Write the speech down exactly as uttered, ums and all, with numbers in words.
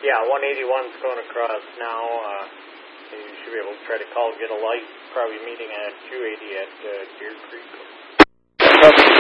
Yeah, one eighty-one's going across now. Uh, you should be able to try to call, get a light. Probably meeting at two eighty at uh, Deer Creek.